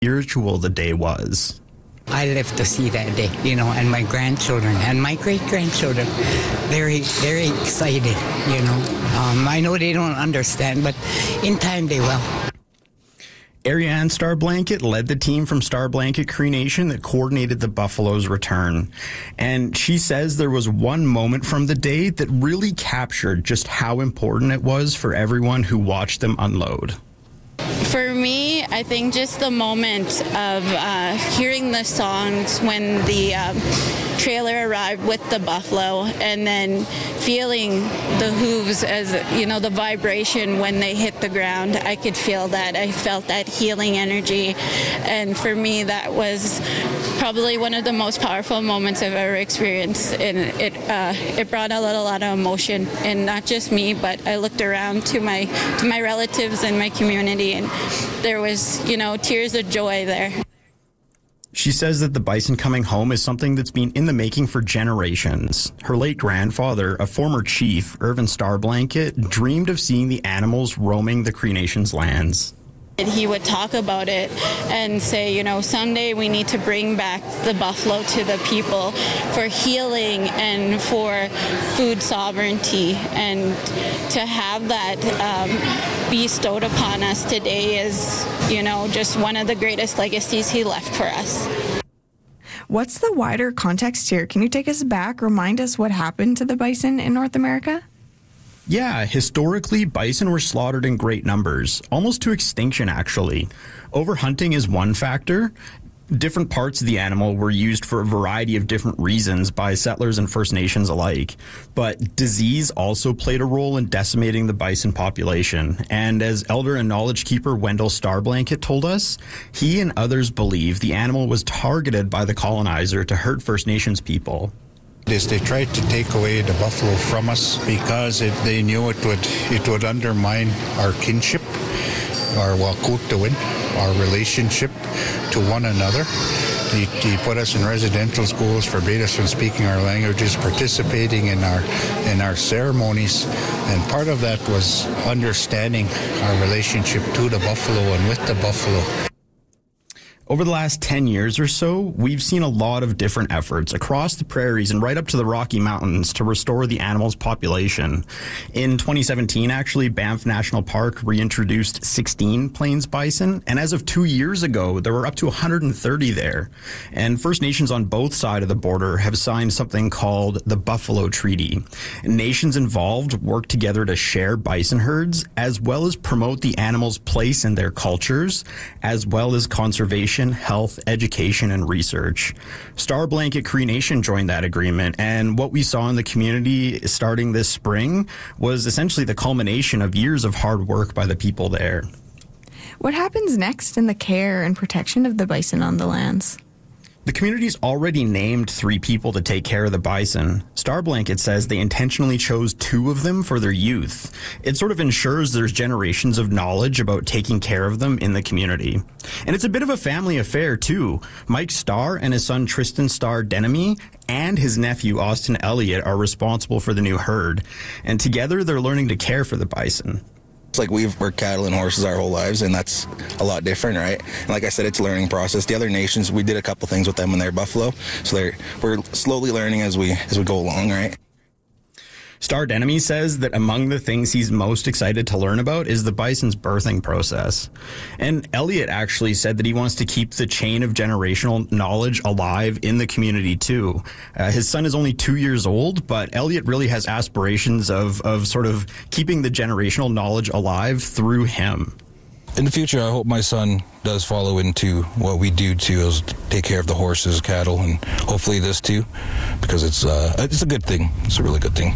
spiritual the day was. I live to see that day, and my grandchildren and my great-grandchildren, very, very excited, I know they don't understand, but in time they will. Ariane Starblanket led the team from Starblanket Cree Nation that coordinated the buffalo's return. And she says there was one moment from the day that really captured just how important it was for everyone who watched them unload. For me, I think just the moment of hearing the songs when the trailer arrived with the buffalo, and then feeling the hooves as, the vibration when they hit the ground. I could feel that. I felt that healing energy. And for me, that was probably one of the most powerful moments I've ever experienced. And it brought a lot of emotion, and not just me, but I looked around to my relatives and my community, and there was, tears of joy there. She says that the bison coming home is something that's been in the making for generations. Her late grandfather, a former chief, Irvin Starblanket, dreamed of seeing the animals roaming the Cree Nation's lands. He would talk about it and say, someday we need to bring back the buffalo to the people for healing and for food sovereignty. And to have that bestowed upon us today is, just one of the greatest legacies he left for us. What's the wider context here? Can you take us back, remind us what happened to the bison in North America? Yeah, historically, bison were slaughtered in great numbers, almost to extinction, actually. Overhunting is one factor. Different parts of the animal were used for a variety of different reasons by settlers and First Nations alike. But disease also played a role in decimating the bison population. And as elder and knowledge keeper Wendell Starblanket told us, he and others believe the animal was targeted by the colonizer to hurt First Nations people. They tried to take away the buffalo from us because they knew it would undermine our kinship, our Wakutawin, our relationship to one another. He put us in residential schools, forbade us from speaking our languages, participating in our ceremonies, and part of that was understanding our relationship to the buffalo and with the buffalo. Over the last 10 years or so, we've seen a lot of different efforts across the prairies and right up to the Rocky Mountains to restore the animal's population. In 2017, actually, Banff National Park reintroduced 16 plains bison, and as of 2 years ago, there were up to 130 there. And First Nations on both sides of the border have signed something called the Buffalo Treaty. Nations involved work together to share bison herds, as well as promote the animal's place in their cultures, as well as conservation, health, education, and research. Starblanket Cree Nation joined that agreement, and what we saw in the community starting this spring was essentially the culmination of years of hard work by the people there. What happens next in the care and protection of the bison on the lands? The community's already named 3 people to take care of the bison. Starblanket says they intentionally chose 2 of them for their youth. It sort of ensures there's generations of knowledge about taking care of them in the community. And it's a bit of a family affair, too. Mike Starr and his son Tristan Starr Denemy and his nephew Austin Elliott are responsible for the new herd. And together they're learning to care for the bison. It's like we've worked cattle and horses our whole lives, and that's a lot different, right? And like I said, it's a learning process. The other nations, we did a couple things with them when they're buffalo, so we're slowly learning as we go along, right? Starr Denemy says that among the things he's most excited to learn about is the bison's birthing process. And Elliot actually said that he wants to keep the chain of generational knowledge alive in the community too. His son is only 2 years old, but Elliot really has aspirations of sort of keeping the generational knowledge alive through him. In the future, I hope my son does follow into what we do too, is take care of the horses, cattle, and hopefully this too, because it's a good thing. It's a really good thing.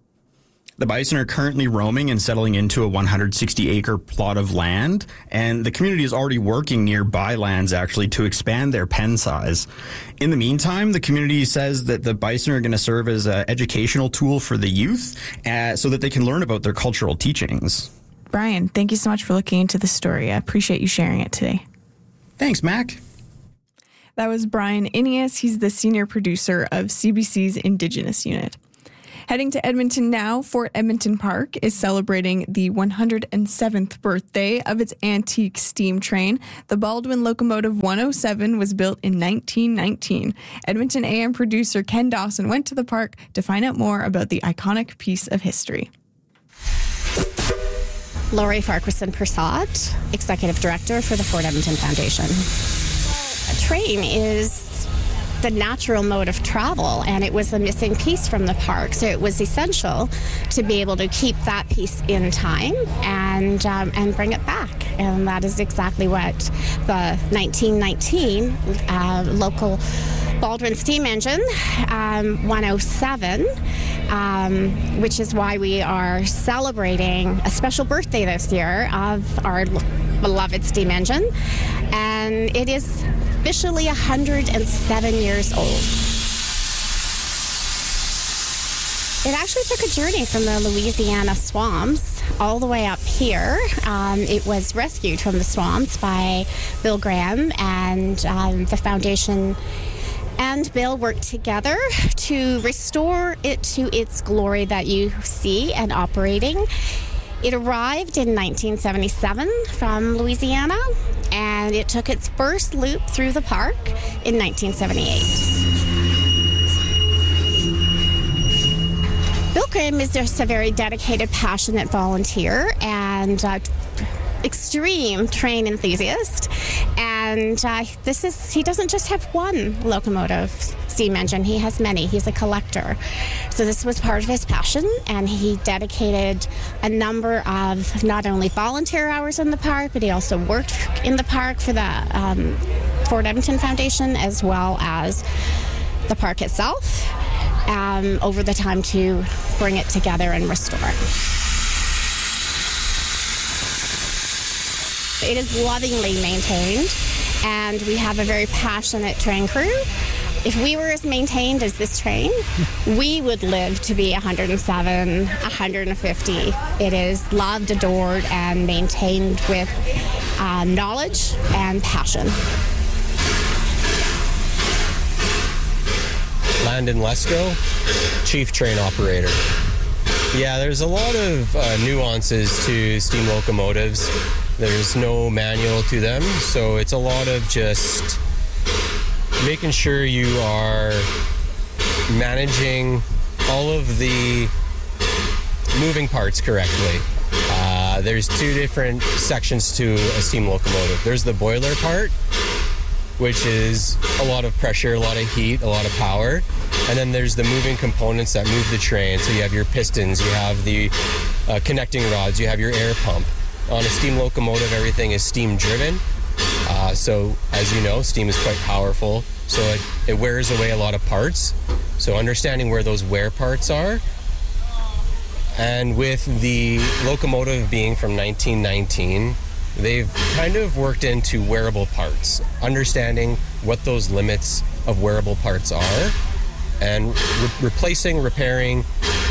The bison are currently roaming and settling into a 160-acre plot of land, and the community is already working nearby lands, actually, to expand their pen size. In the meantime, the community says that the bison are going to serve as an educational tool for the youth so that they can learn about their cultural teachings. Brian, thank you so much for looking into this story. I appreciate you sharing it today. Thanks, Mac. That was Brian Ineas. He's the senior producer of CBC's Indigenous Unit. Heading to Edmonton now, Fort Edmonton Park is celebrating the 107th birthday of its antique steam train. The Baldwin Locomotive 107 was built in 1919. Edmonton AM producer Ken Dawson went to the park to find out more about the iconic piece of history. Laurie Farquharson-Prasad, Executive Director for the Fort Edmonton Foundation. A train is the natural mode of travel, and it was a missing piece from the park, so it was essential to be able to keep that piece in time and bring it back. And that is exactly what the 1919 local Baldwin steam engine 107, which is why we are celebrating a special birthday this year of our beloved steam engine. And it is officially 107 years old. It actually took a journey from the Louisiana swamps all the way up here. It was rescued from the swamps by Bill Graham, and the foundation and Bill worked together to restore it to its glory that you see and operating. It arrived in 1977 from Louisiana, and it took its first loop through the park in 1978. Bill Graham is just a very dedicated, passionate volunteer and extreme train enthusiast. And he doesn't just have one locomotive steam engine, he has many. He's a collector. So this was part of his passion, and he dedicated a number of not only volunteer hours in the park, but he also worked in the park for the Fort Edmonton Foundation as well as the park itself over the time to bring it together and restore it. It is lovingly maintained, and we have a very passionate train crew. If we were as maintained as this train, we would live to be 107, 150. It is loved, adored, and maintained with knowledge and passion. Landon Lesko, Chief Train Operator. Yeah, there's a lot of nuances to steam locomotives. There's no manual to them, so it's a lot of just making sure you are managing all of the moving parts correctly. There's two different sections to a steam locomotive. There's the boiler part, which is a lot of pressure, a lot of heat, a lot of power. And then there's the moving components that move the train. So you have your pistons, you have the connecting rods, you have your air pump. On a steam locomotive, everything is steam driven. So as you know, steam is quite powerful. So it wears away a lot of parts. So understanding where those wear parts are. And with the locomotive being from 1919, they've kind of worked into wearable parts, understanding what those limits of wearable parts are, and replacing, repairing,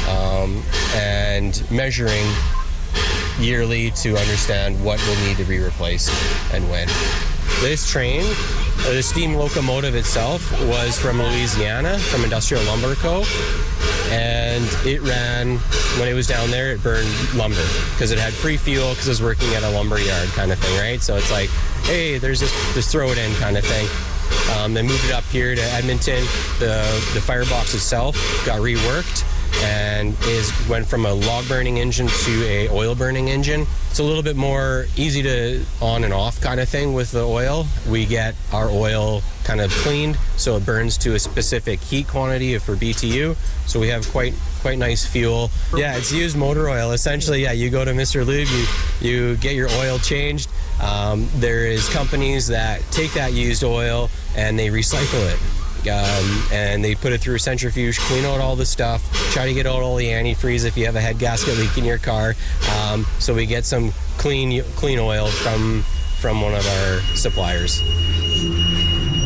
and measuring yearly to understand what will need to be replaced and when. This train, the steam locomotive itself, was from Louisiana, from Industrial Lumber Co. And it ran, when it was down there, it burned lumber because it had free fuel because it was working at a lumber yard kind of thing, right? So it's like, hey, there's this, just throw it in kind of thing. They moved it up here to Edmonton. The firebox itself got reworked and went from a log burning engine to a oil burning engine. It's a little bit more easy to on and off kind of thing with the oil. We get our oil kind of cleaned so it burns to a specific heat quantity for BTU. So we have quite nice fuel. Yeah, it's used motor oil. Essentially, yeah, you go to Mr. Lube, you get your oil changed. There is companies that take that used oil and they recycle it. And they put it through a centrifuge, clean out all the stuff, try to get out all the antifreeze if you have a head gasket leak in your car. So we get some clean oil from one of our suppliers.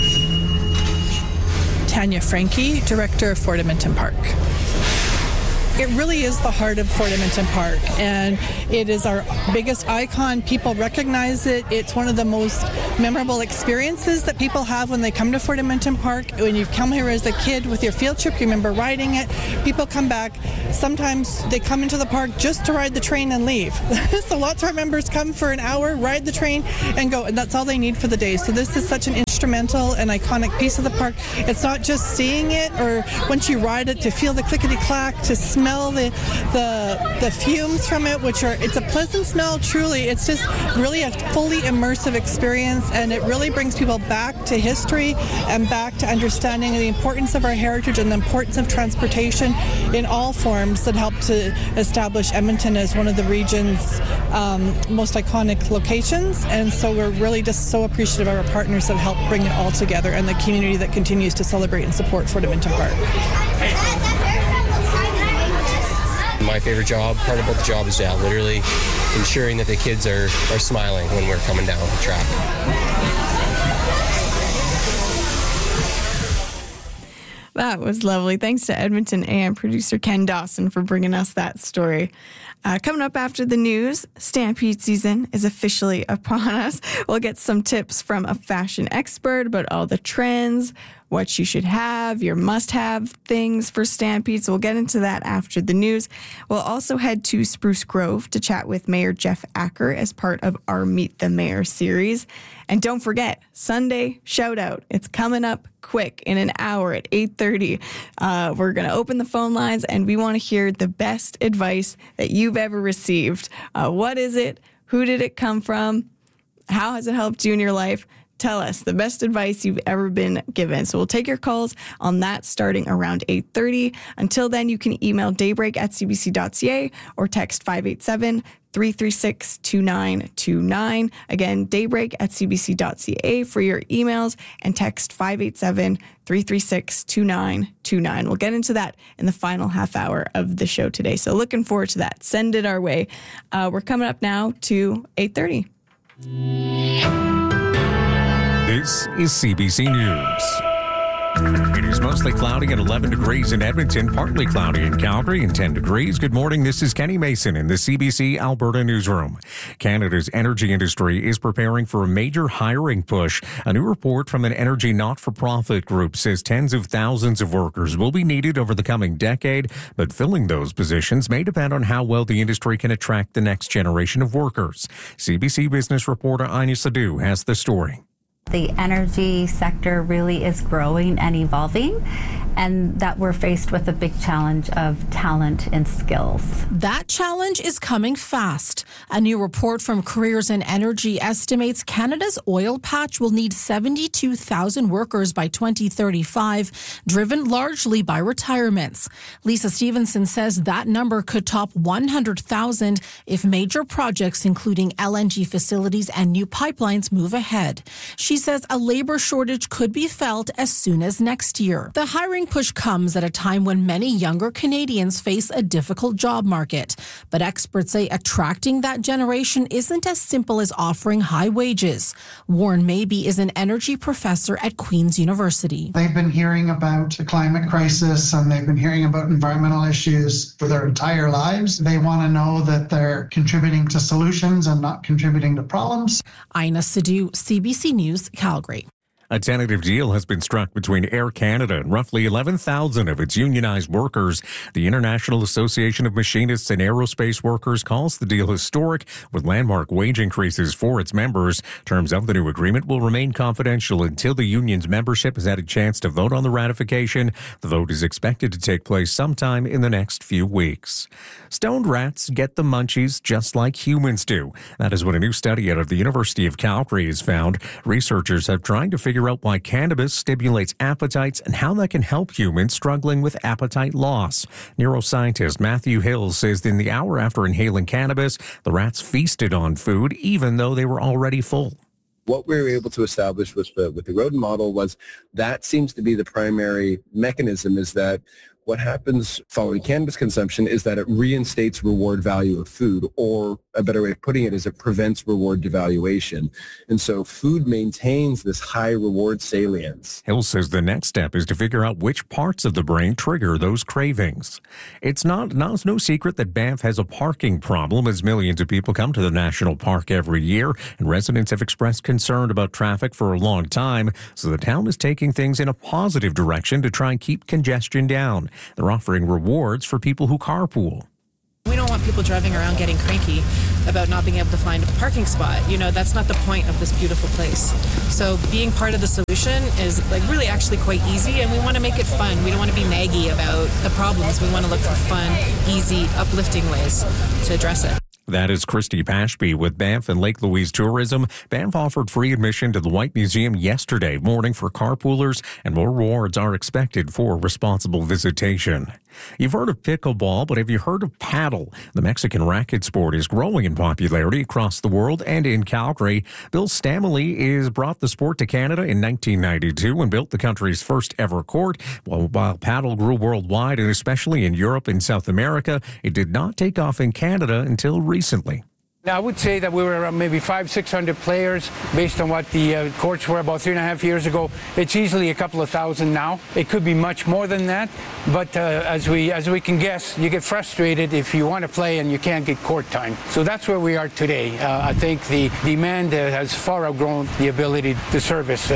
Tanya Franke, Director of Fort Edmonton Park. It really is the heart of Fort Edmonton Park, and it is our biggest icon. People recognize it. It's one of the most memorable experiences that people have when they come to Fort Edmonton Park. When you come here as a kid with your field trip, you remember riding it. People come back. Sometimes they come into the park just to ride the train and leave. So lots of our members come for an hour, ride the train, and go, and that's all they need for the day. So this is such an instrumental and iconic piece of the park. It's not just seeing it or once you ride it to feel the clickety-clack, to smell the fumes from it, it's a pleasant smell, truly. It's just really a fully immersive experience, and it really brings people back to history and back to understanding the importance of our heritage and the importance of transportation in all forms that help to establish Edmonton as one of the region's most iconic locations. And so we're really just so appreciative of our partners that help bring it all together and the community that continues to celebrate and support Fort Edmonton Park. My favorite part about the job is literally ensuring that the kids are smiling when we're coming down the track. That was lovely. Thanks to Edmonton AM producer Ken Dawson for bringing us that story. Coming up after the news, Stampede season is officially upon us. We'll get some tips from a fashion expert about all the trends, what you should have, your must-have things for Stampede. So we'll get into that after the news. We'll also head to Spruce Grove to chat with Mayor Jeff Acker as part of our Meet the Mayor series. And don't forget, Sunday Shout Out. It's coming up quick in an hour at 8:30. We're going to open the phone lines, and we want to hear the best advice that you've ever received. What is it? Who did it come from? How has it helped you in your life? Tell us the best advice you've ever been given. So we'll take your calls on that starting around 8:30. Until then, you can email daybreak@cbc.ca or text 587-336-2929. Again, daybreak@cbc.ca for your emails, and text 587-336-2929. We'll get into that in the final half hour of the show today. So looking forward to that. Send it our way. We're coming up now to 8:30. This is CBC News. It is mostly cloudy at 11 degrees in Edmonton, partly cloudy in Calgary and 10 degrees. Good morning. This is Kenny Mason in the CBC Alberta newsroom. Canada's energy industry is preparing for a major hiring push. A new report from an energy not-for-profit group says tens of thousands of workers will be needed over the coming decade, but filling those positions may depend on how well the industry can attract the next generation of workers. CBC business reporter Anya Sadhu has the story. The energy sector really is growing and evolving, and that we're faced with a big challenge of talent and skills. That challenge is coming fast. A new report from Careers in Energy estimates Canada's oil patch will need 72,000 workers by 2035, driven largely by retirements. Lisa Stevenson says that number could top 100,000 if major projects including LNG facilities and new pipelines move ahead. She says a labor shortage could be felt as soon as next year. The hiring push comes at a time when many younger Canadians face a difficult job market. But experts say attracting that generation isn't as simple as offering high wages. Warren Mabey is an energy professor at Queen's University. They've been hearing about the climate crisis and they've been hearing about environmental issues for their entire lives. They want to know that they're contributing to solutions and not contributing to problems. Ina Sadhu, CBC News, Calgary. A tentative deal has been struck between Air Canada and roughly 11,000 of its unionized workers. The International Association of Machinists and Aerospace Workers calls the deal historic, with landmark wage increases for its members. Terms of the new agreement will remain confidential until the union's membership has had a chance to vote on the ratification. The vote is expected to take place sometime in the next few weeks. Stoned rats get the munchies just like humans do. That is what a new study out of the University of Calgary has found. Researchers have tried to figure out why cannabis stimulates appetites and how that can help humans struggling with appetite loss. Neuroscientist Matthew Hill says in the hour after inhaling cannabis, the rats feasted on food even though they were already full. What we were able to establish with the rodent model was that seems to be the primary mechanism, is that what happens following cannabis consumption is that it reinstates reward value of food, or a better way of putting it is it prevents reward devaluation. And so food maintains this high reward salience. Hill says the next step is to figure out which parts of the brain trigger those cravings. It's no secret that Banff has a parking problem as millions of people come to the national park every year, and residents have expressed concern about traffic for a long time, so the town is taking things in a positive direction to try and keep congestion down. They're offering rewards for people who carpool. We don't want people driving around getting cranky about not being able to find a parking spot. That's not the point of this beautiful place. So being part of the solution is really actually quite easy, and we want to make it fun. We don't want to be naggy about the problems. We want to look for fun, easy, uplifting ways to address it. That is Christy Pashby with Banff and Lake Louise Tourism. Banff offered free admission to the White Museum yesterday morning for carpoolers, and more rewards are expected for responsible visitation. You've heard of pickleball, but have you heard of paddle? The Mexican racket sport is growing in popularity across the world and in Calgary. Bill Stamley brought the sport to Canada in 1992 and built the country's first ever court. While paddle grew worldwide, and especially in Europe and South America, it did not take off in Canada until recently. I would say that we were around maybe 500-600 players based on what the courts were about 3.5 years ago. It's easily a couple of thousand now. It could be much more than that, but as we can guess, you get frustrated if you want to play and you can't get court time. So that's where we are today. I think the demand has far outgrown the ability to service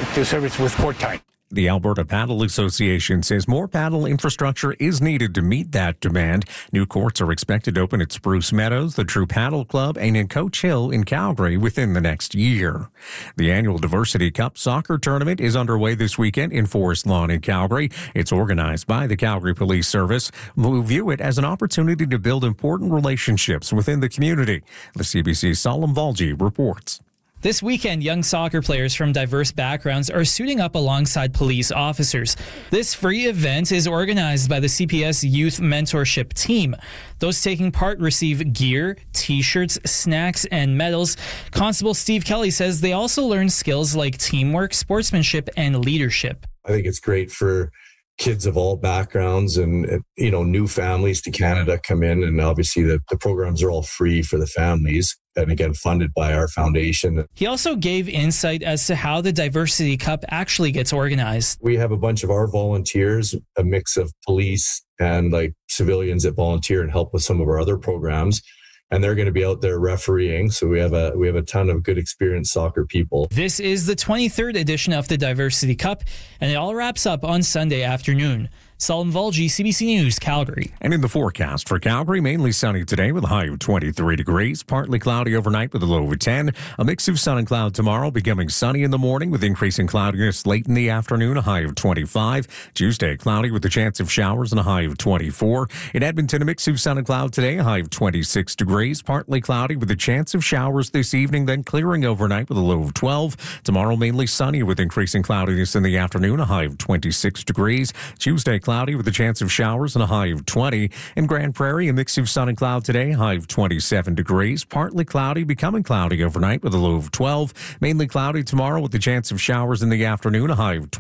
with court time. The Alberta Paddle Association says more paddle infrastructure is needed to meet that demand. New courts are expected to open at Spruce Meadows, the True Paddle Club, and in Coach Hill in Calgary within the next year. The annual Diversity Cup soccer tournament is underway this weekend in Forest Lawn in Calgary. It's organized by the Calgary Police Service, who view it as an opportunity to build important relationships within the community. The CBC's Salim Valji reports. This weekend, young soccer players from diverse backgrounds are suiting up alongside police officers. This free event is organized by the CPS Youth Mentorship Team. Those taking part receive gear, t-shirts, snacks, and medals. Constable Steve Kelly says they also learn skills like teamwork, sportsmanship, and leadership. I think it's great for kids of all backgrounds and, new families to Canada come in. And obviously the programs are all free for the families. And again, funded by our foundation. He also gave insight as to how the Diversity Cup actually gets organized. We have a bunch of our volunteers, a mix of police and civilians that volunteer and help with some of our other programs. And they're going to be out there refereeing. So we have a ton of good experienced soccer people. This is the 23rd edition of the Diversity Cup, and it all wraps up on Sunday afternoon. Salim Valji, CBC News, Calgary. And in the forecast for Calgary, mainly sunny today with a high of 23 degrees. Partly cloudy overnight with a low of 10. A mix of sun and cloud tomorrow, becoming sunny in the morning with increasing cloudiness late in the afternoon, a high of 25. Tuesday, cloudy with a chance of showers and a high of 24. In Edmonton, a mix of sun and cloud today, a high of 26 degrees. Partly cloudy with a chance of showers this evening, then clearing overnight with a low of 12. Tomorrow, mainly sunny with increasing cloudiness in the afternoon, a high of 26 degrees. Tuesday, cloudy with a chance of showers and a high of 20. In Grand Prairie, a mix of sun and cloud today, high of 27 degrees. Partly cloudy, becoming cloudy overnight with a low of 12. Mainly cloudy tomorrow with a chance of showers in the afternoon, a high of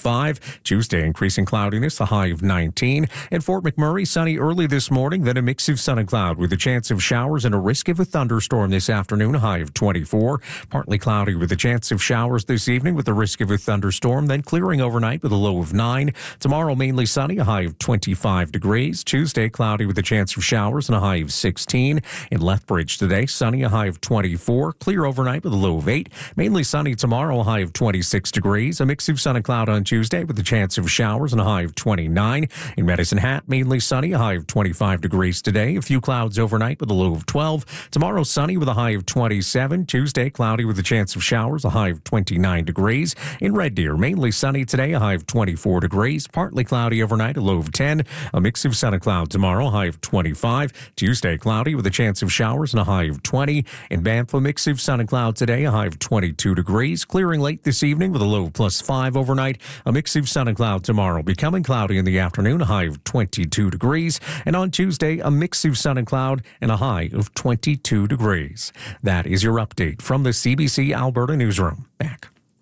25. Tuesday, increasing cloudiness, a high of 19. In Fort McMurray, sunny early this morning, then a mix of sun and cloud with a chance of showers and a risk of a thunderstorm this afternoon, a high of 24. Partly cloudy with a chance of showers this evening with a risk of a thunderstorm, then clearing overnight with a low of 9. Tomorrow, mainly sunny, a high of 25 degrees. Tuesday, cloudy with a chance of showers and a high of 16. In Lethbridge today, sunny, a high of 24. Clear overnight with a low of 8. Mainly sunny tomorrow, a high of 26 degrees. A mix of sun and cloud on Tuesday with a chance of showers and a high of 29. In Medicine Hat, mainly sunny, a high of 25 degrees today. A few clouds overnight with a low of 12. Tomorrow, sunny with a high of 27. Tuesday, cloudy with a chance of showers, a high of 29 degrees. In Red Deer, mainly sunny today, a high of 24 degrees. Partly cloudy overnight, a low of 10. A mix of sun and cloud tomorrow, a high of 25. Tuesday, cloudy with a chance of showers and a high of 20. In Banff, a mix of sun and cloud today, a high of 22 degrees. Clearing late this evening with a low of +5 overnight. A mix of sun and cloud tomorrow, becoming cloudy in the afternoon, a high of 22 degrees. And on Tuesday, a mix of sun and cloud and a high of 22 degrees. That is your update from the CBC Alberta Newsroom. Back.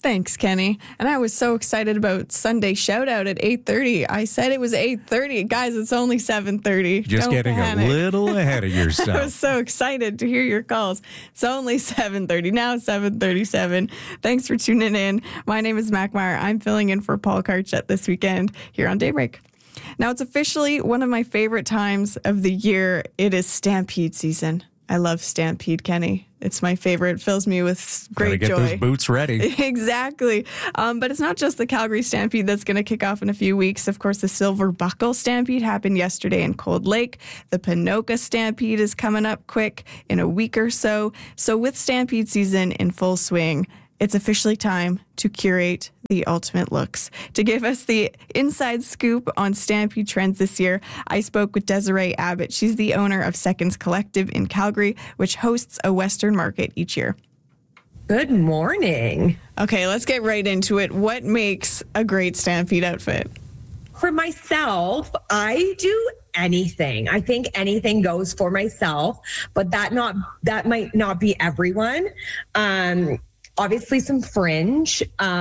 Thanks, Kenny. And I was so excited about Sunday shout out at 8:30. I said it was 8:30. Guys, it's only 7:30. Just Don't getting panic. a little ahead of yourself. I was so excited to hear your calls. It's only 7:30. Now 7:37. Thanks for tuning in. My name is Mac Meyer. I'm filling in for Paul Karchet this weekend here on Daybreak. Now, it's officially one of my favorite times of the year. It is Stampede season. I love Stampede, Kenny. It's my favorite. It fills me with great joy. Gotta get those boots ready. Exactly. But it's not just the Calgary Stampede that's going to kick off in a few weeks. Of course, the Silver Buckle Stampede happened yesterday in Cold Lake. The Ponoka Stampede is coming up quick in a week or so. So with Stampede season in full swing, it's officially time to curate the ultimate looks. To give us the inside scoop on Stampede trends this year, I spoke with Desiree Abbott. She's the owner of Seconds Collective in Calgary, which hosts a Western market each year. Good morning. Okay, let's get right into it. What makes a great Stampede outfit? For myself, I do anything. I think anything goes for myself, but that might not be everyone. Obviously some fringe,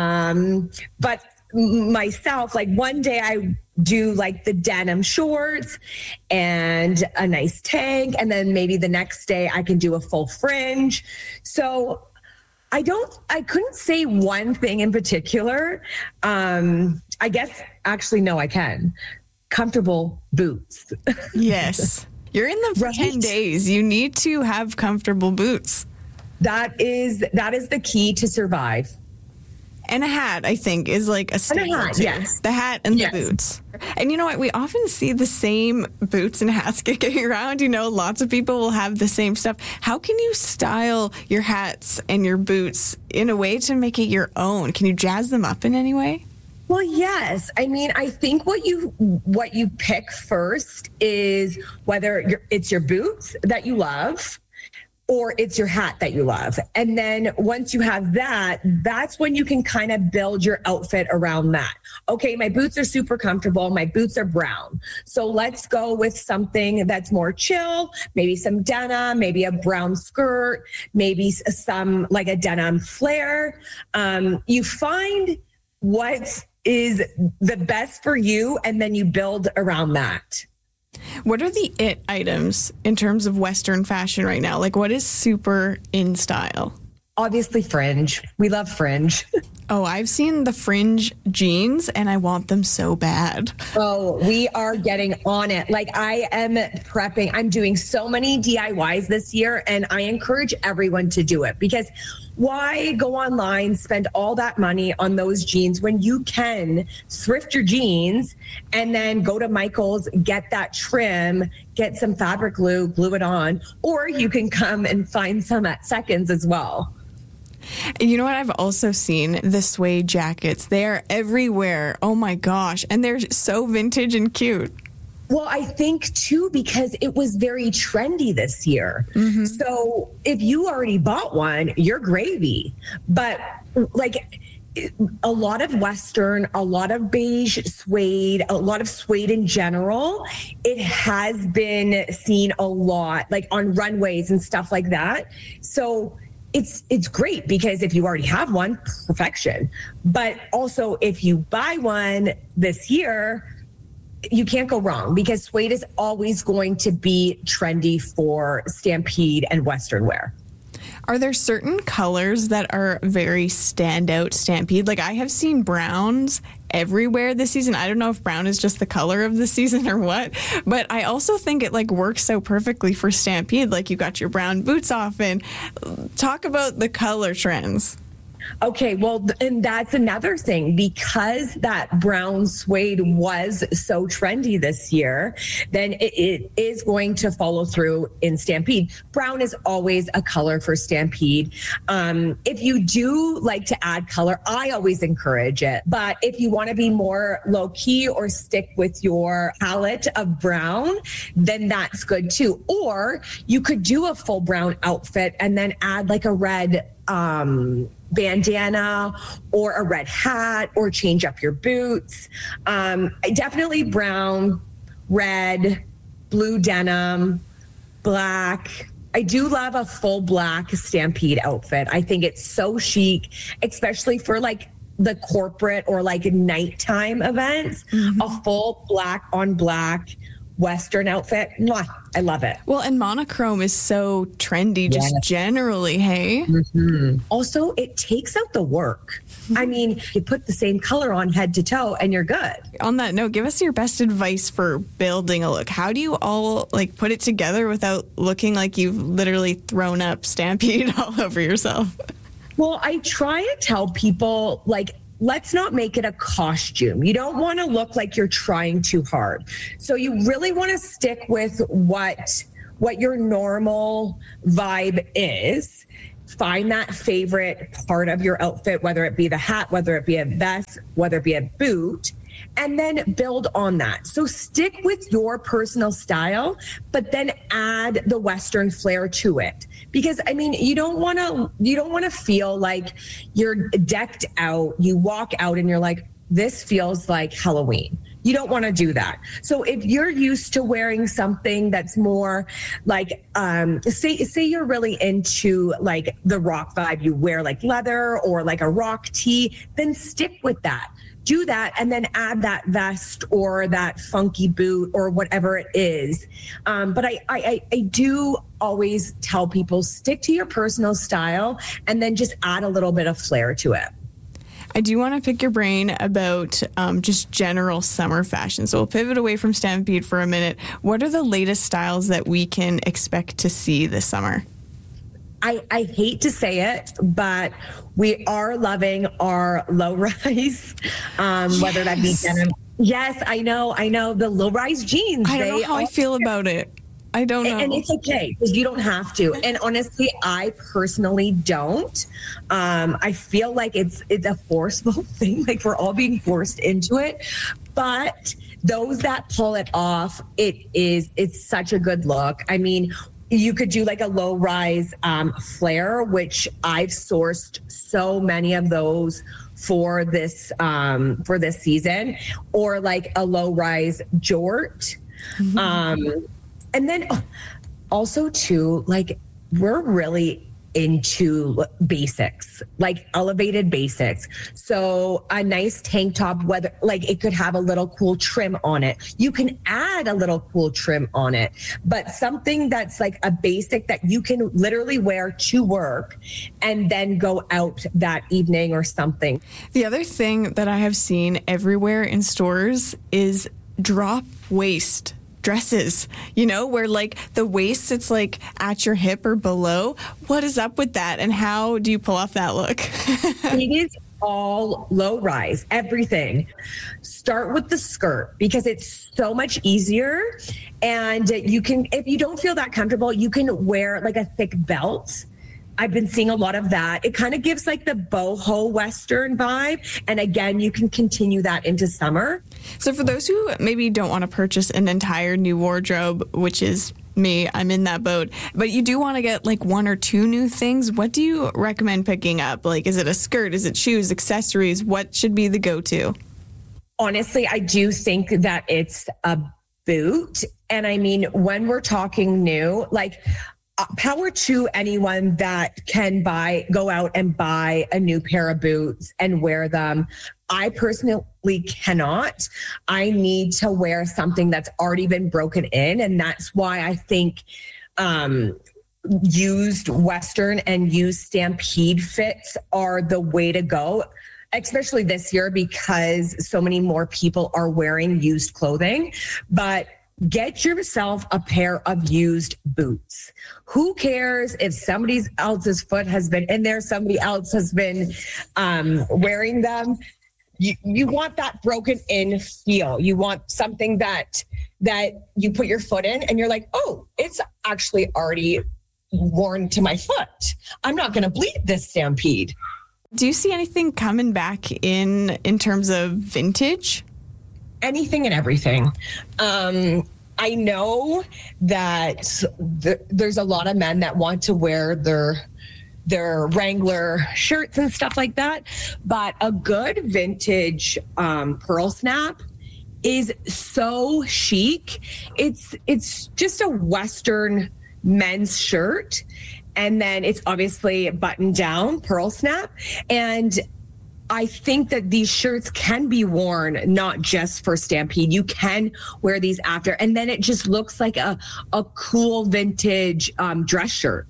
but myself, like one day I do like the denim shorts and a nice tank, and then maybe the next day I can do a full fringe. So I couldn't say one thing in particular. I guess actually, no, I can. Comfortable boots. Yes. You're in them for 10 days. You need to have comfortable boots. That is the key to survive. And a hat, I think, is like a staple. And a hat, yes. The hat and the boots. And you know what? We often see the same boots and hats kicking around. You know, lots of people will have the same stuff. How can you style your hats and your boots in a way to make it your own? Can you jazz them up in any way? Well, yes. I mean, I think what you pick first is whether it's your boots that you love, or it's your hat that you love. And then once you have that, that's when you can kind of build your outfit around that. Okay, my boots are super comfortable. My boots are brown. So let's go with something that's more chill, maybe some denim, maybe a brown skirt, maybe some like a denim flare. You find what is the best for you, and then you build around that. What are the it items in terms of Western fashion right now? Like, what is super in style? Obviously fringe. We love fringe. Oh, I've seen the fringe jeans and I want them so bad. Oh, we are getting on it. Like, I am prepping. I'm doing so many DIYs this year, and I encourage everyone to do it, because why go online, spend all that money on those jeans when you can thrift your jeans and then go to Michael's, get that trim, get some fabric glue, glue it on, or you can come and find some at Seconds as well. You know what I've also seen? The suede jackets. They are everywhere. Oh my gosh. And they're so vintage and cute. Well, I think too, because it was very trendy this year. Mm-hmm. So if you already bought one, you're gravy. But like a lot of Western, a lot of beige suede, a lot of suede in general, it has been seen a lot, like on runways and stuff like that. So it's great, because if you already have one, perfection. But also if you buy one this year, you can't go wrong, because suede is always going to be trendy for Stampede and Western wear. Are there certain colors that are very standout Stampede? Like, I have seen browns everywhere this season. I don't know if brown is just the color of the season or what, but I also think it like works so perfectly for Stampede. Like, you got your brown boots often. Talk about the color trends. Okay, well, and that's another thing, because that brown suede was so trendy this year, then it is going to follow through in Stampede. Brown is always a color for Stampede. If you do like to add color, I always encourage it. But if you want to be more low key or stick with your palette of brown, then that's good too. Or you could do a full brown outfit and then add like a red bandana or a red hat, or change up your boots. Definitely brown, red, blue denim, black, I do love a full black Stampede outfit. I think it's so chic, especially for like the corporate or like nighttime events. A full black on black Western outfit. Mwah, I love it. Well, and monochrome is so trendy just generally, hey? Also, it takes out the work. I mean, you put the same color on head to toe and you're good. On that note, give us your best advice for building a look. How do you all like put it together without looking like you've literally thrown up Stampede all over yourself? Well, I try to tell people, like, let's not make it a costume. You don't want to look like you're trying too hard. So you really want to stick with what your normal vibe is. Find that favorite part of your outfit, whether it be the hat, whether it be a vest, whether it be a boot, and then build on that. So stick with your personal style, but then add the Western flair to it. Because I mean, you don't want to feel like you're decked out. You walk out and you're like, this feels like Halloween. You don't want to do that. So if you're used to wearing something that's more like, say you're really into like the rock vibe, you wear like leather or like a rock tee, then stick with that. Do that and then add that vest or that funky boot or whatever it is. But I do always tell people, stick to your personal style and then just add a little bit of flair to it. I do want to pick your brain about just general summer fashion. So we'll pivot away from Stampede for a minute. What are the latest styles that we can expect to see this summer? I hate to say it, but we are loving our low-rise, whether that be denim. Yes, I know. The low-rise jeans. I don't know how I feel about it. I don't know. And it's okay because you don't have to. And honestly, I personally don't. I feel like it's a forceful thing. Like we're all being forced into it. But those that pull it off, it's such a good look. I mean, you could do like a low rise flare, which I've sourced so many of those for this season, or like a low rise jort. And then also too, like we're really into basics, like elevated basics. So a nice tank top, whether like it could have a little cool trim on it. You can add a little cool trim on it, but something that's like a basic that you can literally wear to work and then go out that evening or something. The other thing that I have seen everywhere in stores is drop waist dresses, where like the waist sits like at your hip or below. What is up with that? And how do you pull off that look? It is all low rise, everything. Start with the skirt because it's so much easier. And you can, if you don't feel that comfortable, you can wear like a thick belt. I've been seeing a lot of that. It kind of gives like the boho Western vibe. And again, you can continue that into summer. So for those who maybe don't want to purchase an entire new wardrobe, which is me, I'm in that boat, but you do want to get like one or two new things, what do you recommend picking up? Like, is it a skirt? Is it shoes, accessories? What should be the go-to? Honestly, I do think that it's a boot. And I mean, when we're talking new, like, power to anyone that can go out and buy a new pair of boots and wear them. I personally cannot. I need to wear something that's already been broken in. And that's why I think used Western and used Stampede fits are the way to go, especially this year because so many more people are wearing used clothing. But get yourself a pair of used boots. Who cares if somebody else's foot has been in there, somebody else has been wearing them? You want that broken in feel. You want something that you put your foot in and you're like, oh, it's actually already worn to my foot. I'm not going to bleed this Stampede. Do you see anything coming back in terms of vintage? Anything and everything. I know that there's a lot of men that want to wear their Wrangler shirts and stuff like that, but a good vintage pearl snap is so chic. It's just a Western men's shirt. And then it's obviously button down, pearl snap. And I think that these shirts can be worn not just for Stampede. You can wear these after, and then it just looks like a cool vintage dress shirt.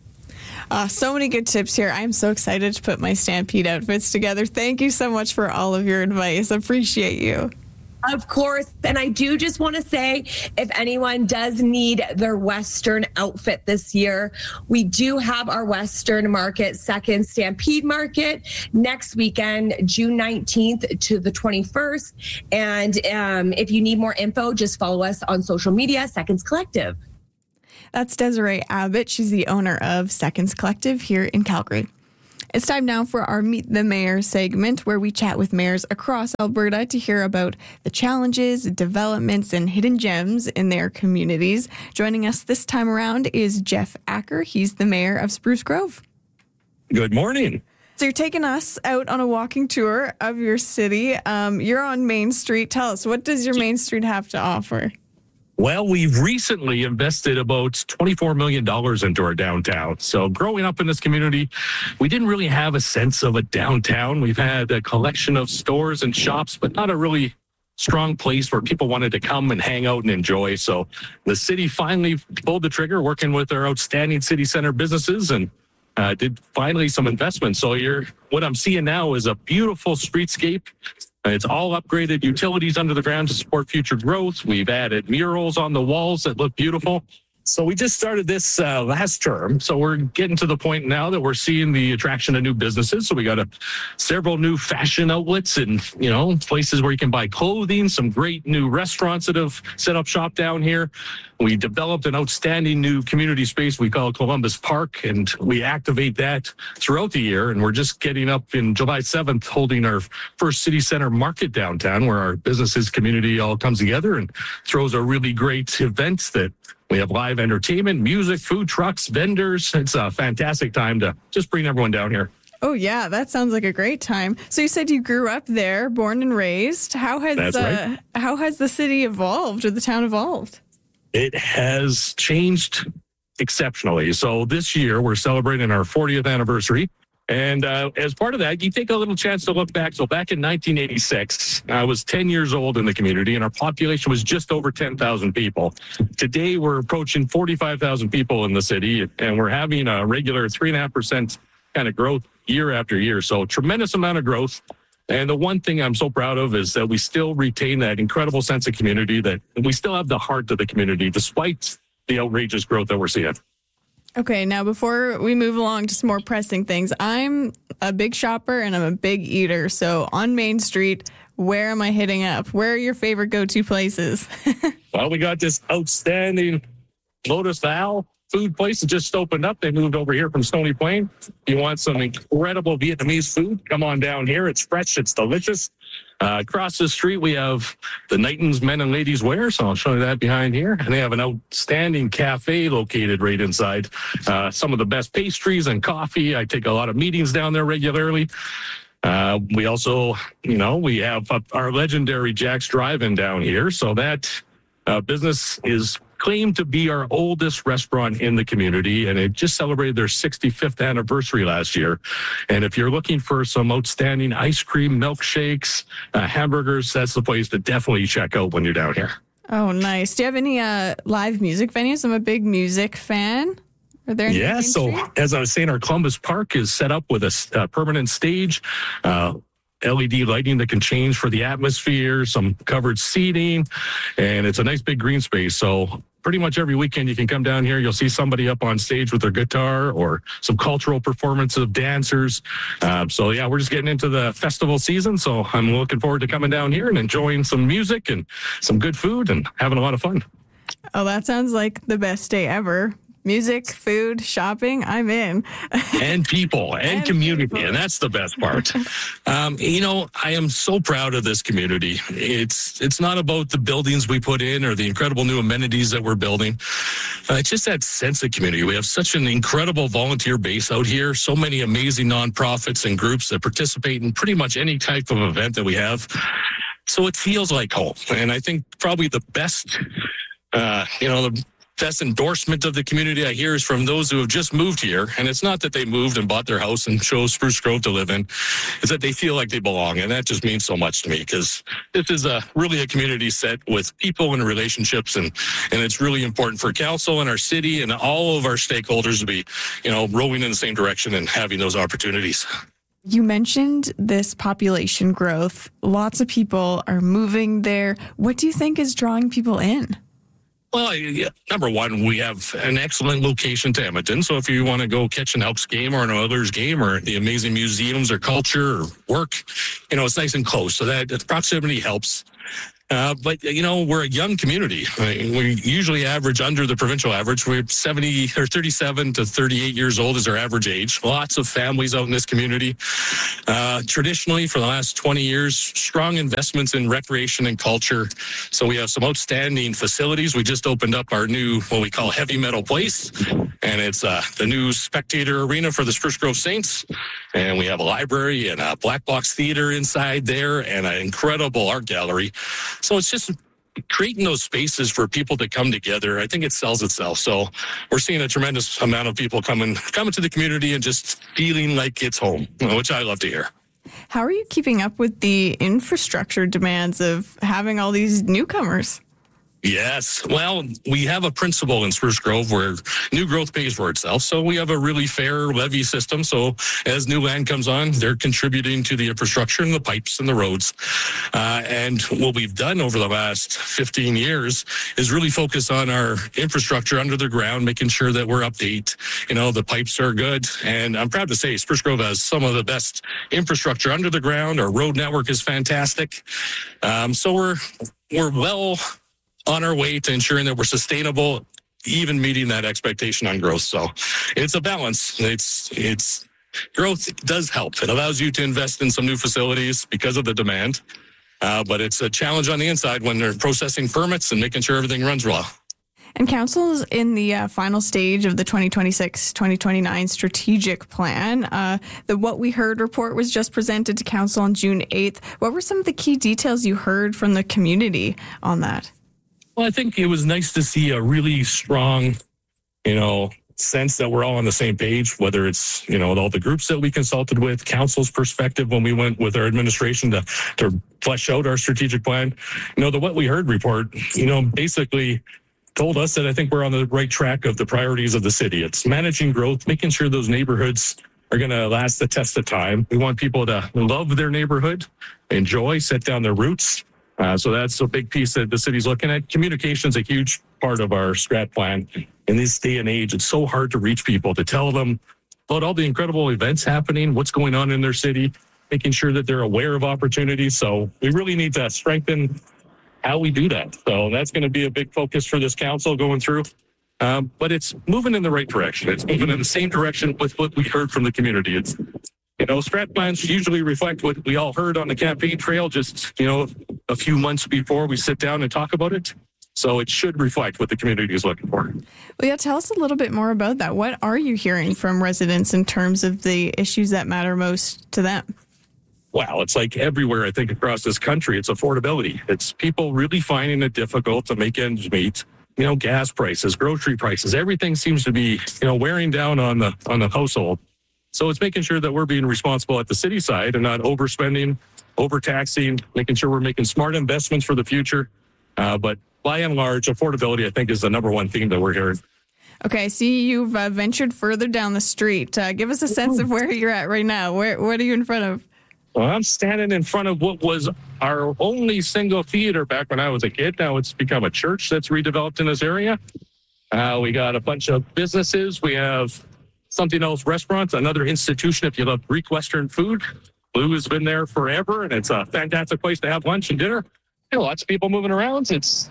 So many good tips here. I'm so excited to put my Stampede outfits together. Thank you so much for all of your advice. Appreciate you. Of course. And I do just want to say, if anyone does need their Western outfit this year, we do have our Western Market second Stampede Market next weekend, June 19th to the 21st. And if you need more info, just follow us on social media, Seconds Collective. That's Desiree Abbott. She's the owner of Seconds Collective here in Calgary. It's time now for our Meet the Mayor segment, where we chat with mayors across Alberta to hear about the challenges, developments, and hidden gems in their communities. Joining us this time around is Jeff Acker. He's the mayor of Spruce Grove. Good morning. So you're taking us out on a walking tour of your city. You're on Main Street. Tell us, what does your Main Street have to offer? Well, we've recently invested about $24 million into our downtown. So growing up in this community, we didn't really have a sense of a downtown. We've had a collection of stores and shops, but not a really strong place where people wanted to come and hang out and enjoy. So the city finally pulled the trigger, working with our outstanding city center businesses, and did finally some investment. So what I'm seeing now is a beautiful streetscape. It's all upgraded utilities under the ground to support future growth. We've added murals on the walls that look beautiful. So we just started this last term. So we're getting to the point now that we're seeing the attraction of new businesses. So we got several new fashion outlets and, places where you can buy clothing, some great new restaurants that have set up shop down here. We developed an outstanding new community space we call Columbus Park, and we activate that throughout the year. And we're just getting up in July 7th, holding our first city center market downtown, where our businesses community all comes together and throws a really great event that we have live entertainment, music, food trucks, vendors. It's a fantastic time to just bring everyone down here. Oh, yeah, that sounds like a great time. So you said you grew up there, born and raised. How has the city evolved, or the town evolved? It has changed exceptionally. So this year we're celebrating our 40th anniversary. And as part of that, you take a little chance to look back. So back in 1986, I was 10 years old in the community, and our population was just over 10,000 people. Today, we're approaching 45,000 people in the city, and we're having a regular 3.5% kind of growth year after year. So tremendous amount of growth. And the one thing I'm so proud of is that we still retain that incredible sense of community, that we still have the heart of the community, despite the outrageous growth that we're seeing. Okay, now before we move along to some more pressing things, I'm a big shopper and I'm a big eater. So on Main Street, where am I hitting up? Where are your favorite go-to places? Well, we got this outstanding Lotus Val food place that just opened up. They moved over here from Stony Plain. If you want some incredible Vietnamese food, come on down here. It's fresh. It's delicious. Across the street, we have the Knighton's Men and Ladies Wear, so I'll show you that behind here. And they have an outstanding cafe located right inside. Some of the best pastries and coffee. I take a lot of meetings down there regularly. We also, we have our legendary Jack's Drive-In down here. So that business is claimed to be our oldest restaurant in the community, and it just celebrated their 65th anniversary last year. And if you're looking for some outstanding ice cream, milkshakes, hamburgers, that's the place to definitely check out when you're down here. Oh, nice. Do you have any live music venues? I'm a big music fan. Are there any? Yeah, so as I was saying, our Columbus Park is set up with a permanent stage, LED lighting that can change for the atmosphere, some covered seating, and it's a nice big green space. So pretty much every weekend you can come down here. You'll see somebody up on stage with their guitar or some cultural performance of dancers. So yeah, we're just getting into the festival season. So I'm looking forward to coming down here and enjoying some music and some good food and having a lot of fun. Oh, that sounds like the best day ever. Music, food, shopping, I'm in. And people and community, people. And that's the best part. I am so proud of this community. It's not about the buildings we put in or the incredible new amenities that we're building. It's just that sense of community. We have such an incredible volunteer base out here, so many amazing nonprofits and groups that participate in pretty much any type of event that we have. So it feels like home. And I think probably the best, best endorsement of the community I hear is from those who have just moved here. And it's not that they moved and bought their house and chose Spruce Grove to live in. It's that they feel like they belong. And that just means so much to me, because this is really a community set with people and relationships. And it's really important for council and our city and all of our stakeholders to be, rowing in the same direction and having those opportunities. You mentioned this population growth. Lots of people are moving there. What do you think is drawing people in? Well, number one, we have an excellent location to Edmonton. So if you want to go catch an Elks game or an Oilers game or the amazing museums or culture or work, it's nice and close. So that proximity helps. But we're a young community. We usually average under the provincial average. We're 37 to 38 years old is our average age. Lots of families out in this community. Traditionally, for the last 20 years, strong investments in recreation and culture. So we have some outstanding facilities. We just opened up our new, what we call Heavy Metal Place. And it's the new Spectator Arena for the Spruce Grove Saints. And we have a library and a black box theater inside there and an incredible art gallery. So it's just creating those spaces for people to come together. I think it sells itself. So we're seeing a tremendous amount of people coming to the community and just feeling like it's home, which I love to hear. How are you keeping up with the infrastructure demands of having all these newcomers? Yes. Well, we have a principle in Spruce Grove where new growth pays for itself. So we have a really fair levy system. So as new land comes on, they're contributing to the infrastructure and the pipes and the roads. And what we've done over the last 15 years is really focus on our infrastructure under the ground, making sure that we're up to date. The pipes are good. And I'm proud to say Spruce Grove has some of the best infrastructure under the ground. Our road network is fantastic. So we're well on our way to ensuring that we're sustainable, even meeting that expectation on growth. So it's a balance. It's growth does help. It allows you to invest in some new facilities because of the demand. But it's a challenge on the inside when they're processing permits and making sure everything runs well. And council is in the final stage of the 2026-2029 strategic plan. The What We Heard report was just presented to council on June 8th. What were some of the key details you heard from the community on that? Well, I think it was nice to see a really strong, sense that we're all on the same page, whether it's, all the groups that we consulted with, council's perspective when we went with our administration to flesh out our strategic plan. The What We Heard report, basically told us that I think we're on the right track of the priorities of the city. It's managing growth, making sure those neighborhoods are going to last the test of time. We want people to love their neighborhood, enjoy, set down their roots. So that's a big piece that the city's looking at. Communication is a huge part of our strat plan. In this day and age, it's so hard to reach people, to tell them about all the incredible events happening, what's going on in their city, making sure that they're aware of opportunities. So we really need to strengthen how we do that. So that's going to be a big focus for this council going through. But it's moving in the right direction. It's moving in the same direction with what we heard from the community. It's strat plans usually reflect what we all heard on the campaign trail just, a few months before we sit down and talk about it. So it should reflect what the community is looking for. Well, yeah, tell us a little bit more about that. What are you hearing from residents in terms of the issues that matter most to them? Wow, it's like everywhere, I think, across this country. It's affordability. It's people really finding it difficult to make ends meet. Gas prices, grocery prices, everything seems to be, wearing down on the household. So it's making sure that we're being responsible at the city side and not overspending, overtaxing, making sure we're making smart investments for the future. But by and large, affordability, I think, is the number one theme that we're hearing. Okay, I see you've ventured further down the street. Give us a sense of where you're at right now. What are you in front of? Well, I'm standing in front of what was our only single theater back when I was a kid. Now it's become a church that's redeveloped in this area. We got a bunch of businesses. We have Something Else restaurants, another institution if you love Greek Western food. Blue has been there forever, and it's a fantastic place to have lunch and dinner. Lots of people moving around.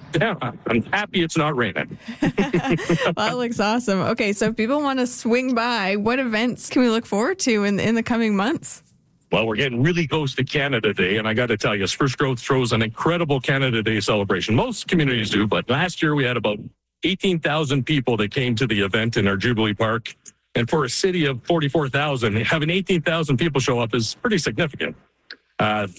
I'm happy it's not raining. Well, that looks awesome. Okay, so if people want to swing by, what events can we look forward to in the coming months? Well, we're getting really close to Canada Day, and I got to tell you, Spruce Grove throws an incredible Canada Day celebration. Most communities do, but last year we had about 18,000 people that came to the event in our Jubilee Park. And for a city of 44,000, having 18,000 people show up is pretty significant.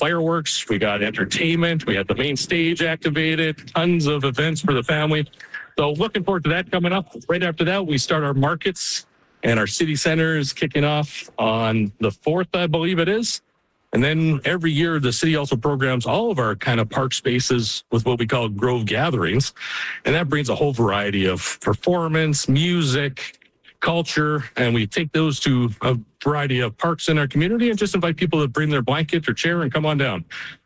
Fireworks, we got entertainment, we had the main stage activated, tons of events for the family. So looking forward to that coming up. Right after that, we start our markets, and our city center is kicking off on the 4th, I believe it is. And then every year, the city also programs all of our kind of park spaces with what we call Grove Gatherings. And that brings a whole variety of performance, music, culture, and we take those to a variety of parks in our community and just invite people to bring their blanket or chair and come on down.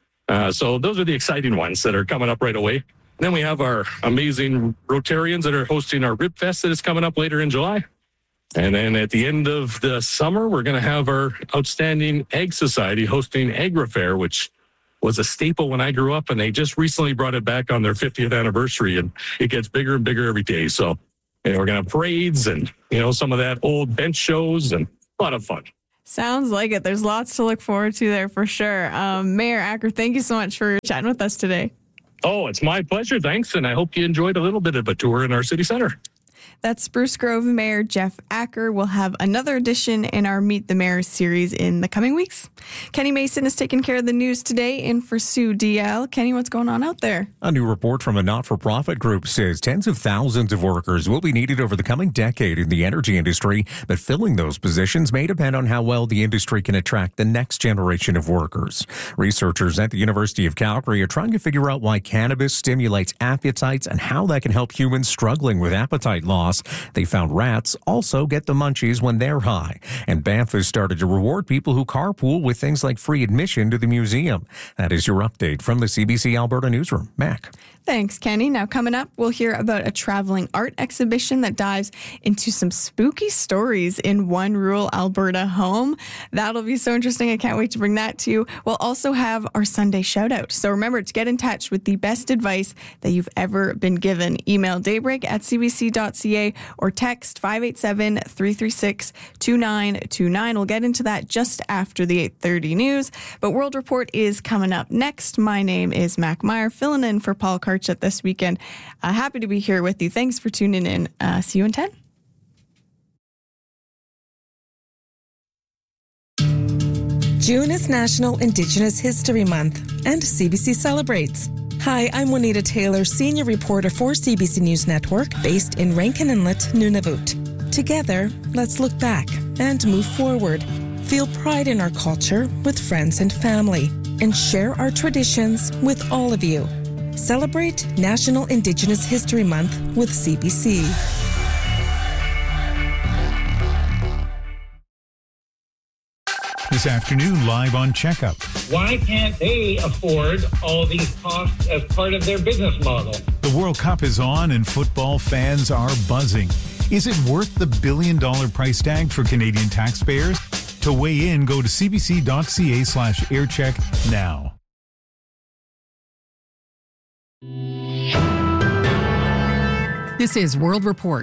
So those are the exciting ones that are coming up right away. Then we have our amazing Rotarians that are hosting our Rib Fest that is coming up later in July. And then at the end of the summer, we're going to have our outstanding Egg Society hosting Agra Fair, which was a staple when I grew up, and they just recently brought it back on their 50th anniversary, and it gets bigger and bigger every day. So we're going to have parades and, some of that old bench shows and a lot of fun. Sounds like it. There's lots to look forward to there for sure. Mayor Acker, thank you so much for chatting with us today. Oh, it's my pleasure. Thanks. And I hope you enjoyed a little bit of a tour in our city center. That's Spruce Grove Mayor Jeff Acker. We'll have another edition in our Meet the Mayor series in the coming weeks. Kenny Mason is taking care of the news today in for Sue DL. Kenny, what's going on out there? A new report from a not-for-profit group says tens of thousands of workers will be needed over the coming decade in the energy industry, but filling those positions may depend on how well the industry can attract the next generation of workers. Researchers at the University of Calgary are trying to figure out why cannabis stimulates appetites and how that can help humans struggling with appetite loss. They found rats also get the munchies when they're high. And Banff has started to reward people who carpool with things like free admission to the museum. That is your update from the CBC Alberta Newsroom. Mac. Thanks, Kenny. Now, coming up, we'll hear about a traveling art exhibition that dives into some spooky stories in one rural Alberta home. That'll be so interesting. I can't wait to bring that to you. We'll also have our Sunday shout out. So remember to get in touch with the best advice that you've ever been given. Email daybreak@cbc.ca or text 587-336-2929. We'll get into that just after the 8:30 news. But World Report is coming up next. My name is Mac Meyer, filling in for Paul Karchett this weekend. Happy to be here with you. Thanks for tuning in. See you in 10. June is National Indigenous History Month, and CBC celebrates. Hi, I'm Juanita Taylor, senior reporter for CBC News Network, based in Rankin Inlet, Nunavut. Together, let's look back and move forward. Feel pride in our culture with friends and family, and share our traditions with all of you. Celebrate National Indigenous History Month with CBC. This afternoon, live on Checkup. Why can't they afford all these costs as part of their business model? The World Cup is on and football fans are buzzing. Is it worth the billion-dollar price tag for Canadian taxpayers? To weigh in, go to cbc.ca/aircheck now. This is World Report.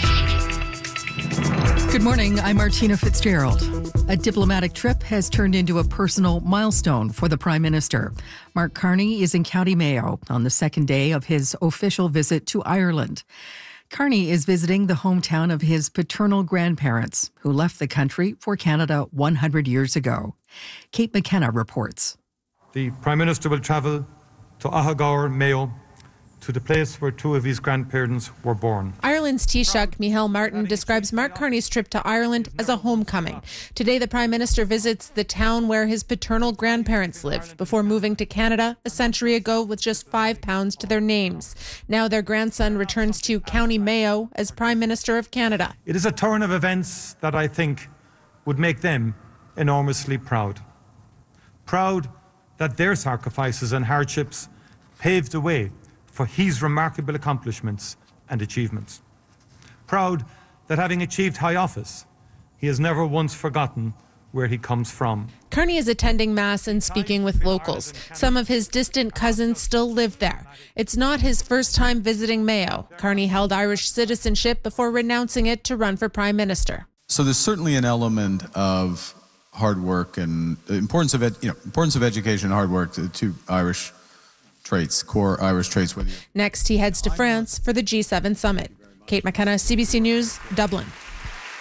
Good morning, I'm Martina Fitzgerald. A diplomatic trip has turned into a personal milestone for the Prime Minister. Mark Carney is in County Mayo on the second day of his official visit to Ireland. Carney is visiting the hometown of his paternal grandparents, who left the country for Canada 100 years ago. Kate McKenna reports. The Prime Minister will travel to Ahagour, Mayo, to the place where two of his grandparents were born. Ireland's Taoiseach Micheál Martin describes Mark Carney's trip to Ireland as a homecoming. Today, the Prime Minister visits the town where his paternal grandparents lived before moving to Canada a century ago with just £5 to their names. Now their grandson returns to County Mayo as Prime Minister of Canada. It is a turn of events that I think would make them enormously proud. Proud that their sacrifices and hardships paved the way for his remarkable accomplishments and achievements. Proud that having achieved high office, he has never once forgotten where he comes from. Carney is attending Mass and speaking with locals. Some of his distant cousins still live there. It's not his first time visiting Mayo. Carney held Irish citizenship before renouncing it to run for Prime Minister. So there's certainly an element of hard work and the importance of education and hard work to Irish traits, core Irish traits. Next, he heads to France for the G7 summit. Kate McKenna, CBC News, Dublin.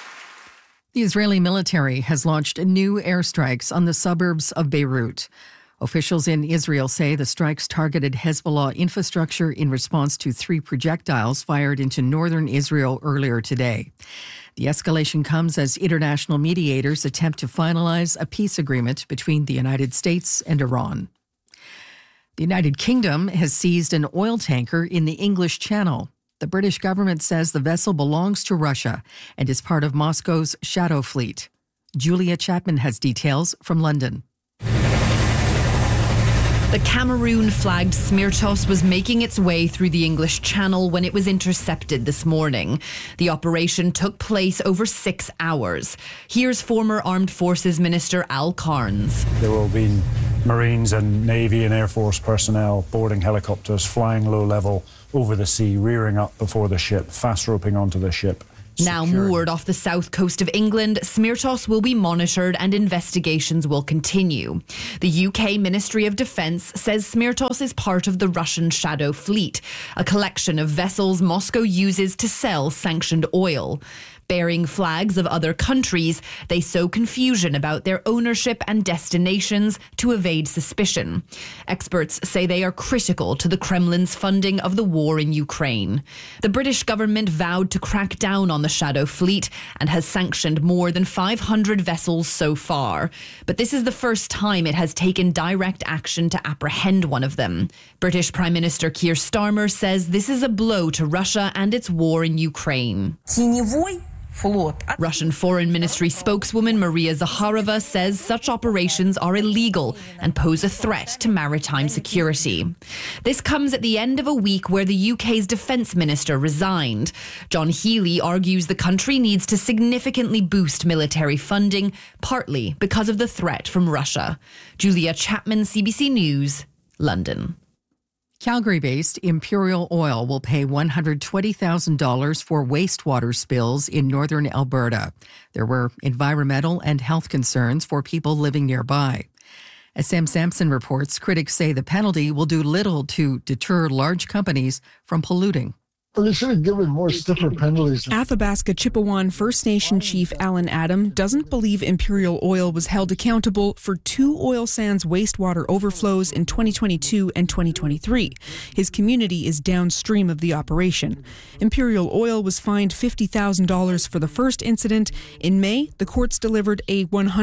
The Israeli military has launched new airstrikes on the suburbs of Beirut. Officials in Israel say the strikes targeted Hezbollah infrastructure in response to 3 projectiles fired into northern Israel earlier today. The escalation comes as international mediators attempt to finalize a peace agreement between the United States and Iran. The United Kingdom has seized an oil tanker in the English Channel. The British government says the vessel belongs to Russia and is part of Moscow's shadow fleet. Julia Chapman has details from London. The Cameroon-flagged Smirtos was making its way through the English Channel when it was intercepted this morning. The operation took place over 6 hours. Here's former Armed Forces Minister Al Carnes. There will be Marines and Navy and Air Force personnel boarding helicopters, flying low level over the sea, rearing up before the ship, fast roping onto the ship. Now moored off the south coast of England, Smirtos will be monitored and investigations will continue. The UK Ministry of Defence says Smirtos is part of the Russian Shadow Fleet, a collection of vessels Moscow uses to sell sanctioned oil. Bearing flags of other countries, they sow confusion about their ownership and destinations to evade suspicion. Experts say they are critical to the Kremlin's funding of the war in Ukraine. The British government vowed to crack down on the Shadow Fleet and has sanctioned more than 500 vessels so far. But this is the first time it has taken direct action to apprehend one of them. British Prime Minister Keir Starmer says this is a blow to Russia and its war in Ukraine. Russian Foreign Ministry spokeswoman Maria Zakharova says such operations are illegal and pose a threat to maritime security. This comes at the end of a week where the UK's defence minister resigned. John Healey argues the country needs to significantly boost military funding, partly because of the threat from Russia. Julia Chapman, CBC News, London. Calgary-based Imperial Oil will pay $120,000 for wastewater spills in northern Alberta. There were environmental and health concerns for people living nearby. As Sam Sampson reports, critics say the penalty will do little to deter large companies from polluting. Well, they should have given more stiffer penalties. Athabasca Chippewan First Nation Chief Alan Adam doesn't believe Imperial Oil was held accountable for 2 oil sands wastewater overflows in 2022 and 2023. His community is downstream of the operation. Imperial Oil was fined $50,000 for the first incident. In May, the courts delivered a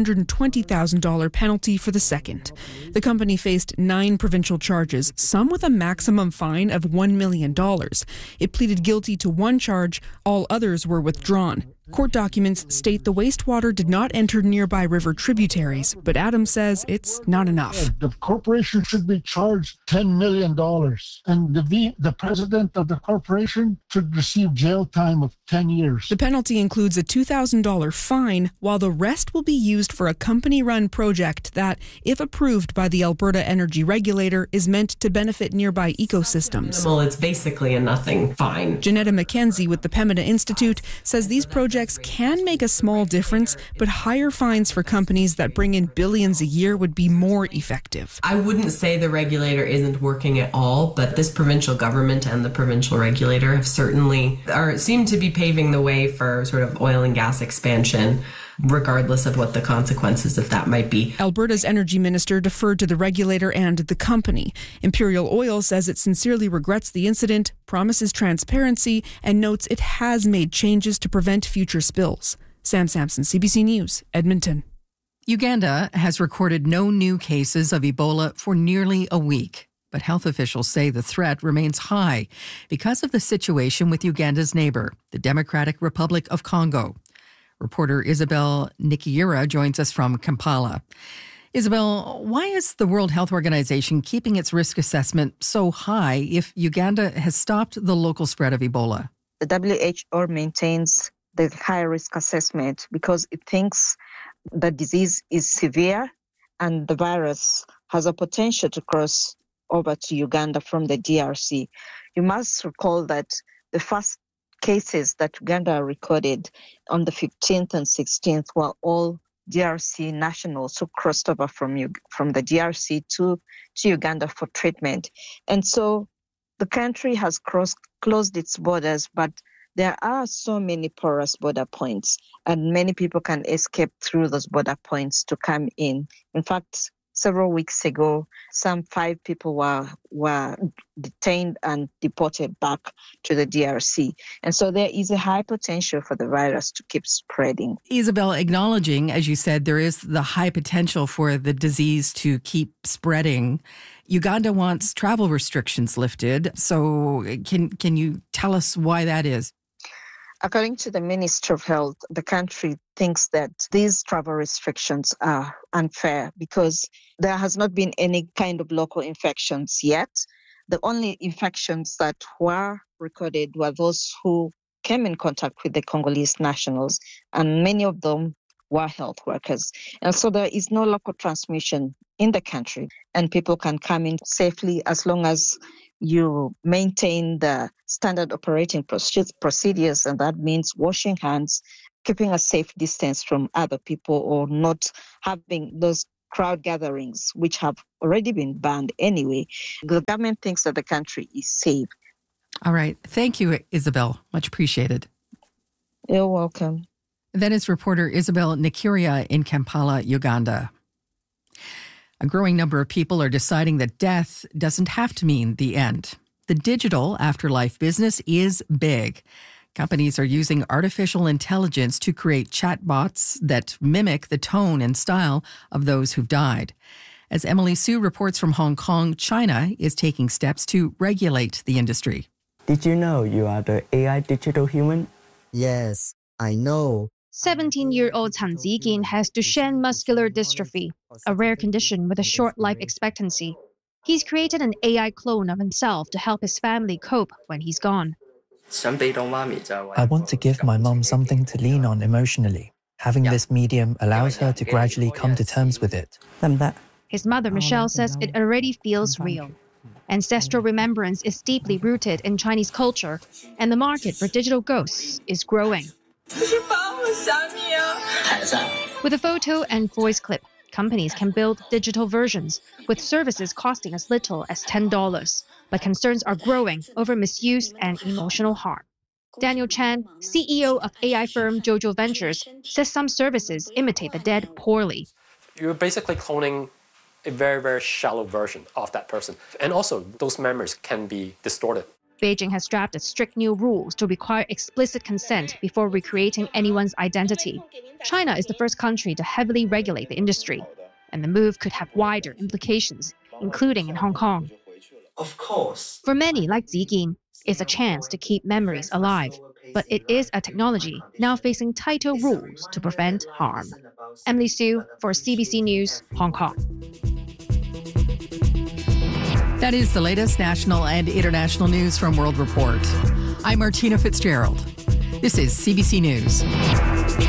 $120,000 penalty for the second. The company faced 9 provincial charges, some with a maximum fine of $1 million. It pleaded guilty to 1 charge, all others were withdrawn. Court documents state the wastewater did not enter nearby river tributaries, but Adams says it's not enough. The corporation should be charged $10 million, and the president of the corporation should receive jail time of 10 years. The penalty includes a $2,000 fine, while the rest will be used for a company-run project that, if approved by the Alberta Energy Regulator, is meant to benefit nearby ecosystems. Well, it's basically a nothing fine. Janetta McKenzie with the Pembina Institute says these projects can make a small difference, but higher fines for companies that bring in billions a year would be more effective. I wouldn't say the regulator isn't working at all, but this provincial government and the provincial regulator have certainly seem to be paving the way for sort of oil and gas expansion, regardless of what the consequences of that might be. Alberta's energy minister deferred to the regulator and the company. Imperial Oil says it sincerely regrets the incident, promises transparency, and notes it has made changes to prevent future spills. Sam Sampson, CBC News, Edmonton. Uganda has recorded no new cases of Ebola for nearly a week, but health officials say the threat remains high because of the situation with Uganda's neighbor, the Democratic Republic of Congo. Reporter Isabel Nikiira joins us from Kampala. Isabel, why is the World Health Organization keeping its risk assessment so high if Uganda has stopped the local spread of Ebola? The WHO maintains the high risk assessment because it thinks the disease is severe and the virus has a potential to cross over to Uganda from the DRC. You must recall that the first cases that Uganda recorded on the 15th and 16th were all DRC nationals who crossed over from the DRC to Uganda for treatment. And so the country has closed its borders, but there are so many porous border points, and many people can escape through those border points to come in. In fact, several weeks ago, some 5 people were detained and deported back to the DRC. And so there is a high potential for the virus to keep spreading. Isabel, acknowledging, as you said, there is the high potential for the disease to keep spreading. Uganda wants travel restrictions lifted. So can you tell us why that is? According to the Ministry of Health, the country thinks that these travel restrictions are unfair because there has not been any kind of local infections yet. The only infections that were recorded were those who came in contact with the Congolese nationals, and many of them were health workers. And so there is no local transmission in the country, and people can come in safely as long as you maintain the standard operating procedures, and that means washing hands, keeping a safe distance from other people, or not having those crowd gatherings, which have already been banned anyway. The government thinks that the country is safe. All right. Thank you, Isabel. Much appreciated. You're welcome. That is reporter Isabel Nikiria in Kampala, Uganda. A growing number of people are deciding that death doesn't have to mean the end. The digital afterlife business is big. Companies are using artificial intelligence to create chatbots that mimic the tone and style of those who've died. As Emily Sue reports from Hong Kong, China is taking steps to regulate the industry. Did you know you are the AI digital human? Yes, I know. 17-year-old Tan Zigin has Duchenne muscular dystrophy, a rare condition with a short life expectancy. He's created an AI clone of himself to help his family cope when he's gone. I want to give my mum something to lean on emotionally. Having this medium allows her to gradually come to terms with it. His mother, Michelle, says it already feels real. Ancestral remembrance is deeply rooted in Chinese culture, and the market for digital ghosts is growing. With a photo and voice clip, companies can build digital versions, with services costing as little as $10. But concerns are growing over misuse and emotional harm. Daniel Chan, CEO of AI firm Jojo Ventures, says some services imitate the dead poorly. You're basically cloning a very, very shallow version of that person. And also, those memories can be distorted. Beijing has drafted strict new rules to require explicit consent before recreating anyone's identity. China is the first country to heavily regulate the industry, and the move could have wider implications, including in Hong Kong. Of course. For many, like Zigin, it's a chance to keep memories alive, but it is a technology now facing tighter rules to prevent harm. Emily Sue for CBC News, Hong Kong. That is the latest national and international news from World Report. I'm Martina Fitzgerald. This is CBC News.